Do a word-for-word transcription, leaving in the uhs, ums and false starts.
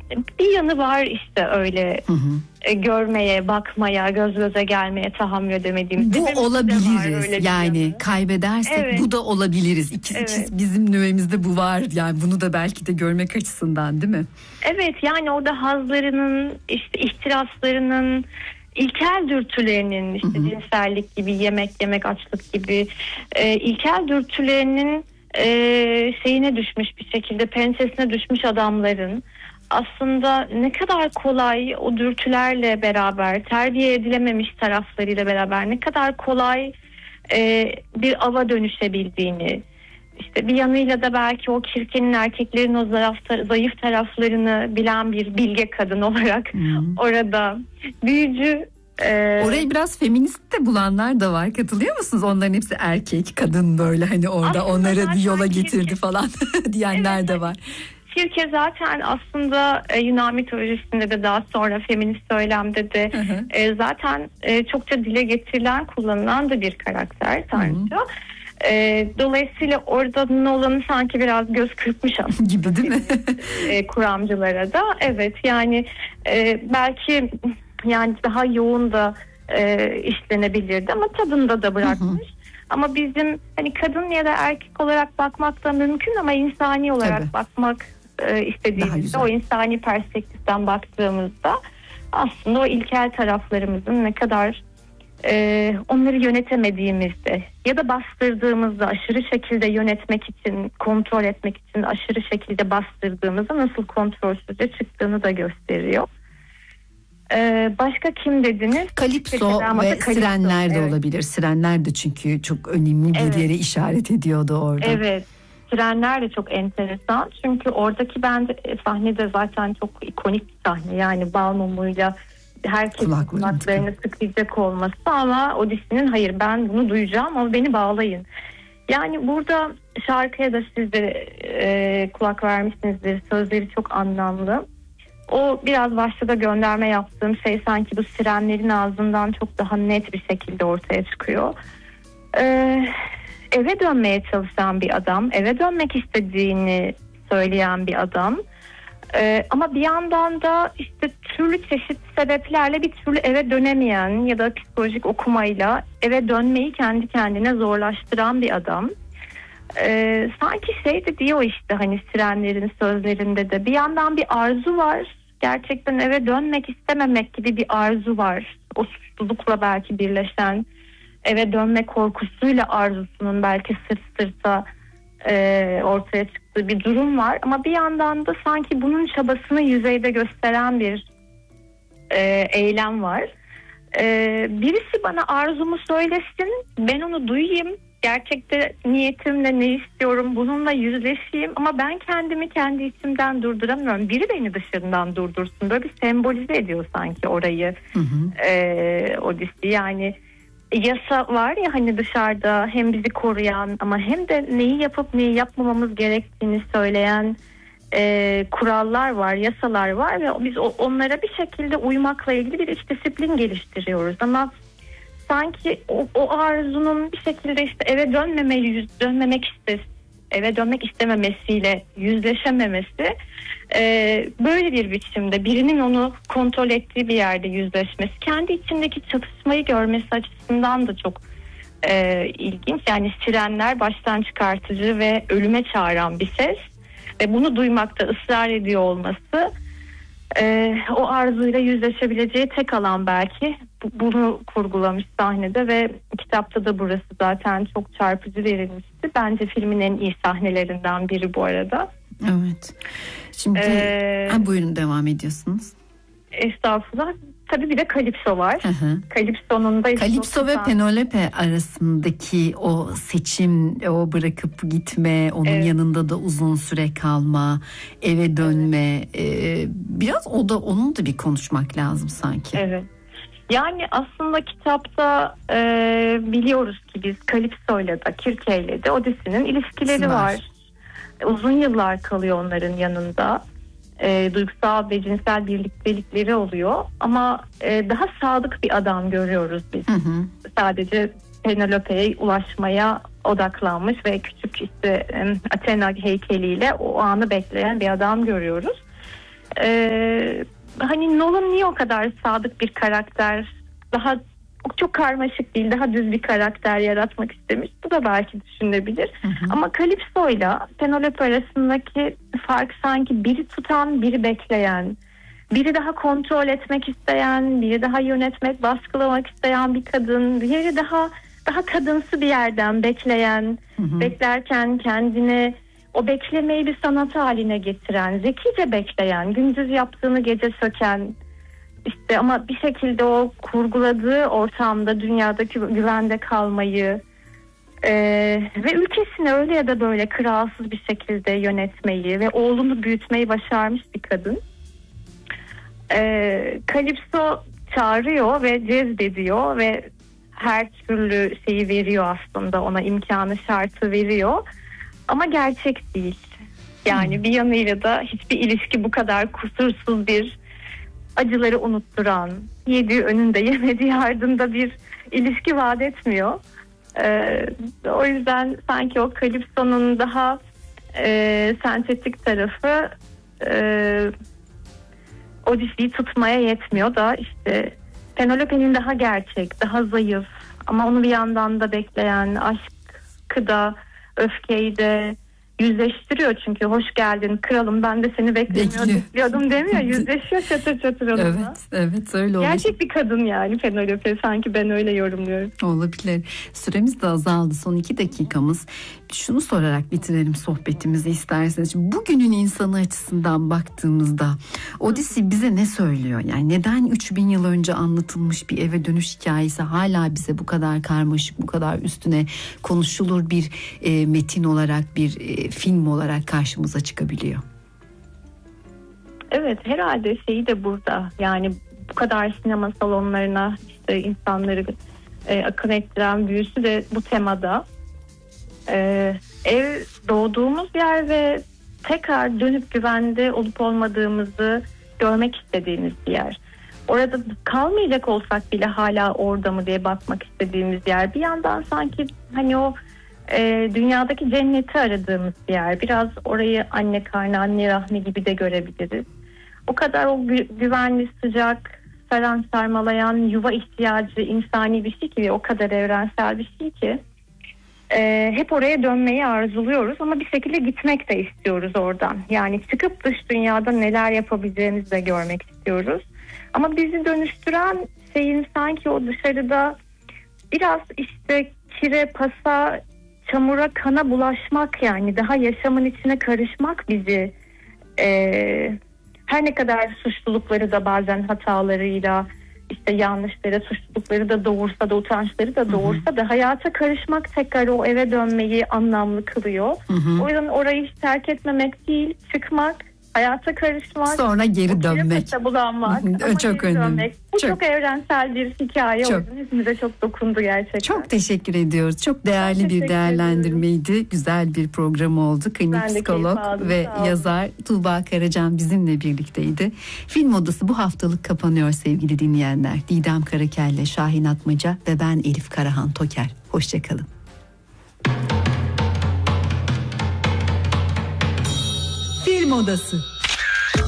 bir yanı var işte öyle hı hı. E, görmeye, bakmaya, göz göze gelmeye tahammül edemediğimiz. Bu olabiliriz yani kaybedersek evet. bu da olabiliriz. İki, evet. ikisi bizim nüvemizde bu var yani bunu da belki de görmek açısından değil mi? Evet yani orada hazlarının işte ihtiraslarının ilkel dürtülerinin işte hı hı. cinsellik gibi yemek yemek açlık gibi e, ilkel dürtülerinin e, şeyine düşmüş bir şekilde pensesine düşmüş adamların aslında ne kadar kolay o dürtülerle beraber terbiye edilememiş taraflarıyla beraber ne kadar kolay e, bir ava dönüşebildiğini işte bir yanıyla da belki o Kirke'nin erkeklerin o zayıf, zayıf taraflarını bilen bir bilge kadın olarak hmm. orada büyücü. Ee, Orayı biraz feminist de bulanlar da var. Katılıyor musunuz? Onların hepsi erkek, kadın böyle hani orada onları bir yola getirdi Kirke falan diyenler evet, de var. Kirke zaten aslında e, Yunan mitolojisinde de daha sonra feminist söylemde de hı hı. E, zaten e, çokça dile getirilen, kullanılan da bir karakter tanrıça. E, dolayısıyla orada Nolan'ı sanki biraz göz kırpmış aslında gibi değil mi? e, kuramcılara da. Evet yani e, belki yani daha yoğun da e, işlenebilirdi ama tadında da bırakmış. Hı hı. Ama bizim hani kadın ya da erkek olarak bakmak da mümkün ama insani olarak tabii. bakmak e, istediğimizde o insani perspektiften baktığımızda aslında o ilkel taraflarımızın ne kadar e, onları yönetemediğimizde ya da bastırdığımızda aşırı şekilde yönetmek için, kontrol etmek için aşırı şekilde bastırdığımızda nasıl kontrolsüzce çıktığını da gösteriyor. Ee, başka kim dediniz? Kalipso ve Kalipso. Sirenler de evet. olabilir. Sirenler de çünkü çok önemli bir evet. yere işaret ediyordu orada. Evet. Sirenler de çok enteresan. Çünkü oradaki bence sahnede zaten çok ikonik bir sahne. Yani bal mumuyla herkesin kulaklarını tıkayacak olması ama Odysseus'un hayır ben bunu duyacağım ama beni bağlayın. Yani burada şarkıya da siz de e, kulak vermişsinizdir. Sözleri çok anlamlı. O biraz başta da gönderme yaptığım şey sanki bu sirenlerin ağzından çok daha net bir şekilde ortaya çıkıyor. Ee, eve dönmeye çalışan bir adam, eve dönmek istediğini söyleyen bir adam. Ee, ama bir yandan da işte türlü çeşitli sebeplerle bir türlü eve dönemeyen ya da psikolojik okumayla eve dönmeyi kendi kendine zorlaştıran bir adam. Ee, sanki şey de diyor işte hani sirenlerin sözlerinde de bir yandan bir arzu var. Gerçekten eve dönmek istememek gibi bir arzu var. O suçlulukla belki birleşen eve dönme korkusuyla arzusunun belki sırt sırta e, ortaya çıktığı bir durum var. Ama bir yandan da sanki bunun çabasını yüzeyde gösteren bir e, eylem var. E, birisi bana arzumu söylesin, ben onu duyayım. Gerçekte niyetimle ne istiyorum bununla yüzleşeyim ama ben kendimi kendi içimden durduramıyorum. Biri beni dışından durdursun. Böyle bir sembolize ediyor sanki orayı. Hı hı. Ee, Odysseus yani yasa var ya hani dışarıda hem bizi koruyan ama hem de neyi yapıp neyi yapmamamız gerektiğini söyleyen e, kurallar var, yasalar var ve biz onlara bir şekilde uymakla ilgili bir iç disiplin geliştiriyoruz ama sanki o, o arzunun bir şekilde işte eve dönmeme, dönmemek iste, eve dönmek istememesiyle yüzleşememesi e, böyle bir biçimde birinin onu kontrol ettiği bir yerde yüzleşmesi kendi içindeki çatışmayı görmesi açısından da çok e, ilginç. Yani sirenler baştan çıkartıcı ve ölüme çağıran bir ses ve bunu duymakta ısrar ediyor olması Ee, o arzuyla yüzleşebileceği tek alan belki bunu kurgulamış sahnede ve kitapta da burası zaten çok çarpıcı verilmişti. Bence filmin en iyi sahnelerinden biri bu arada. Evet. Şimdi ee, ha, buyurun devam ediyorsunuz. Estağfurullah. Tabii bir de Kalipso var. Hı hı. Kalipso'nun da Kalipso ve Penelope arasındaki o seçim, o bırakıp gitme, onun evet. yanında da uzun süre kalma, eve dönme, evet. e, biraz o da onun da bir konuşmak lazım sanki. Evet. Yani aslında kitapta e, biliyoruz ki biz Kalipso'yla da Kirke'yle de Odysseus'un ilişkileri var. var. Uzun yıllar kalıyor onların yanında. E, duygusal ve cinsel birliktelikleri oluyor ama e, daha sadık bir adam görüyoruz biz. Hı hı. Sadece Penelope'ye ulaşmaya odaklanmış ve küçük işte e, Athena heykeliyle o anı bekleyen bir adam görüyoruz. Ee, hani Nolan niye o kadar sadık bir karakter, daha çok karmaşık değil, daha düz bir karakter yaratmak istemiş. Bu da belki düşünülebilir. Hı hı. Ama Calypso ile Penelope arasındaki fark sanki biri tutan, biri bekleyen, biri daha kontrol etmek isteyen, biri daha yönetmek, baskılamak isteyen bir kadın, diğeri daha daha kadınsı bir yerden bekleyen, hı hı. beklerken kendini, o beklemeyi bir sanat haline getiren, zekice bekleyen, gündüz yaptığını gece söken, işte ama bir şekilde o kurguladığı ortamda dünyadaki güvende kalmayı e, ve ülkesini öyle ya da böyle kralsız bir şekilde yönetmeyi ve oğlunu büyütmeyi başarmış bir kadın. E, Calypso çağırıyor ve cezbediyor ve her türlü şeyi veriyor, aslında ona imkanı, şartı veriyor ama gerçek değil. Yani hmm. bir yanıyla da hiçbir ilişki bu kadar kusursuz bir, acıları unutturan, yediği önünde yemediği ardında bir ilişki vaat etmiyor. Ee, o yüzden sanki o Calypso'nun daha e, sentetik tarafı e, Odyssey'i tutmaya yetmiyor da işte Penelope'nin daha gerçek, daha zayıf ama onu bir yandan da bekleyen aşkı da, öfkeyi de yüzleştiriyor. Çünkü hoş geldin kralım, ben de seni beklemiyor, bekliyordum demiyor. Yüzleşiyor çatır çatır onunla. Evet, evet öyle olmuş. Gerçek bir kadın yani Penelope, sanki ben öyle yorumluyorum. Olabilir. Süremiz de azaldı, son iki dakikamız. Şunu sorarak bitirelim sohbetimizi isterseniz. Bugünün insanı açısından baktığımızda Odyssey bize ne söylüyor? Yani neden üç bin yıl önce anlatılmış bir eve dönüş hikayesi hala bize bu kadar karmaşık, bu kadar üstüne konuşulur bir e, metin olarak, bir e, film olarak karşımıza çıkabiliyor? Evet, herhalde şeyi de burada, yani bu kadar sinema salonlarına işte insanları e, akın ettiren büyüsü de bu temada. Ee, ev doğduğumuz yer ve tekrar dönüp güvende olup olmadığımızı görmek istediğimiz bir yer. Orada kalmayacak olsak bile hala orada mı diye bakmak istediğimiz yer. Bir yandan sanki hani o e, dünyadaki cenneti aradığımız bir yer. Biraz orayı anne karnı, anne rahmi gibi de görebiliriz. O kadar o gü- güvenli, sıcak, saran sarmalayan yuva ihtiyacı insani bir şey ki, o kadar evrensel bir şey ki. Ee, hep oraya dönmeyi arzuluyoruz ama bir şekilde gitmek de istiyoruz oradan. Yani çıkıp dış dünyada neler yapabileceğimizi de görmek istiyoruz. Ama bizi dönüştüren şeyin sanki o dışarıda biraz işte kire, pasa, çamura, kana bulaşmak, yani daha yaşamın içine karışmak bizi e, her ne kadar suçlulukları da bazen hatalarıyla, İşte yanlışları, suçlulukları da doğursa da, utançları da doğursa hı hı. da hayata karışmak tekrar o eve dönmeyi anlamlı kılıyor. Hı hı. O yüzden orayı hiç terk etmemek değil, çıkmak, hayata karışmak. Sonra geri dönmek. Bulanmak, ama çok geri önemli. Dönmek. Bu çok, çok evrensel bir hikaye. Çok. O yüzden hepimize çok dokundu gerçekten. Çok teşekkür ediyoruz. Çok değerli bir değerlendirmeydi. Ediyorum. Güzel bir program oldu. Klinik psikolog ve yazar Tuğba Karacan bizimle birlikteydi. Film Odası bu haftalık kapanıyor sevgili dinleyenler. Didem Karakelle, Şahin Atmaca ve ben Elif Karahan Toker. Hoşçakalın. Film Odası.